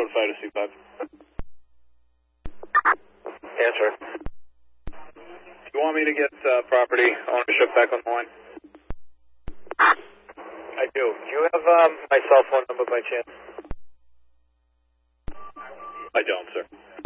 code 5 to C5. Answer. Do you want me to get property ownership back on the line? I do. Do you have my cell phone number by chance? I don't, sir.